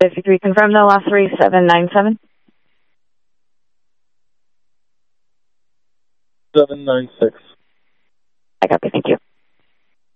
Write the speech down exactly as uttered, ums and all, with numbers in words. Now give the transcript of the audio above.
fifty-three. Confirm the last three, seven nine seven. seven nine six. I got it. Thank you.